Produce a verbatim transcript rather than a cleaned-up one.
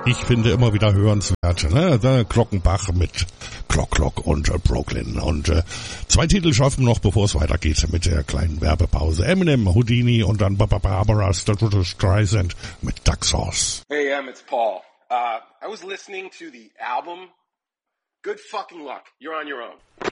Ich finde immer wieder hörenswert, ne? Der Glockenbach mit Clock Clock und äh, Brooklyn. Und äh, zwei Titel schaffen noch, bevor es weitergeht mit der kleinen Werbepause. Eminem, Houdini und dann Barbara Streisand mit Duck Sauce. Hey, Em, it's Paul. Uh, I was listening to the album. Good fucking luck. You're on your own.